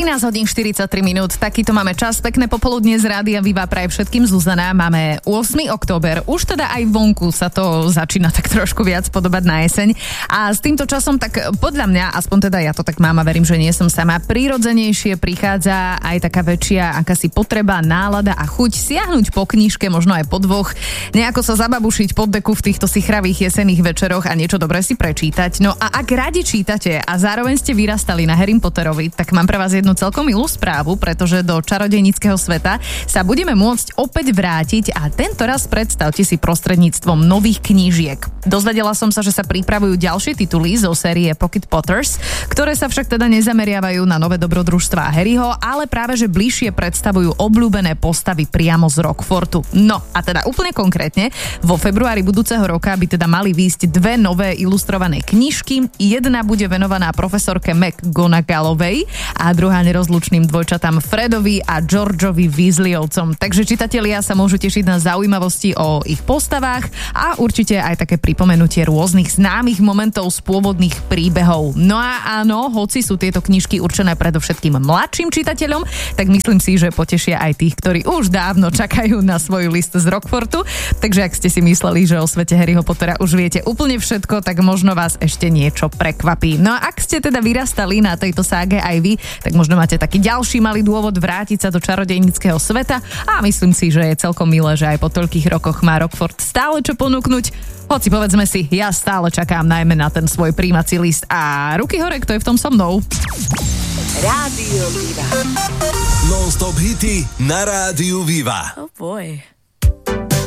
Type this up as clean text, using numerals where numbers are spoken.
13 hodín 43 minút, takýto máme čas. Pekné popoludne z Rádia Viva praje všetkým Zuzana. Máme 8. október, už teda aj vonku sa to začína tak trošku viac podobať na jeseň. A s týmto časom tak podľa mňa, aspoň teda ja to tak mám a verím, že nie som sama, prirodzenejšie prichádza aj taká väčšia akási potreba, nálada a chuť siahnuť po knižke, možno aj po dvoch, nejako sa zababušiť pod deku v týchto sichravých jesenných večeroch a niečo dobré si prečítať. No a ak radi čítate a zároveň ste vyrastali na Harry Potterovi, tak mám pre vás jednu celkom milú správu, pretože do čarodejníckeho sveta sa budeme môcť opäť vrátiť a tento raz predstavte si prostredníctvom nových knížiek. Dozvedela som sa, že sa pripravujú ďalšie tituly zo série Pocket Potters, ktoré sa však teda nezameriavajú na nové dobrodružstvá Harryho, ale práve že bližšie predstavujú obľúbené postavy priamo z Rockfortu. No a teda úplne konkrétne, vo februári budúceho roka by teda mali výjsť dve nové ilustrované knižky. Jedna bude venovaná profesorke McGonagallovej a druhá nerozlučným dvojčatám Fredovi a Georgeovi Weasleyovcom. Takže čitatelia sa môžu tešiť na zaujímavosti o ich postavách a určite aj také pripomenutie rôznych známych momentov z pôvodných príbehov. No a áno, hoci sú tieto knižky určené predovšetkým mladším čitateľom, tak myslím si, že potešia aj tých, ktorí už dávno čakajú na svoj list z Rockfortu. Takže ak ste si mysleli, že o svete Harryho Pottera už viete úplne všetko, tak možno vás ešte niečo prekvapí. No a ak ste teda vyrastali na tejto ságe aj vy, tak možno máte taký ďalší malý dôvod vrátiť sa do čarodejníckeho sveta a myslím si, že je celkom milé, že aj po toľkých rokoch má Rockfort stále čo ponúknuť. Hoci povedzme si, ja stále čakám najmä na ten svoj prijímací list a ruky hore, kto je v tom so mnou. Rádio Viva. Non-stop hity na Rádiu Viva. Oh boy.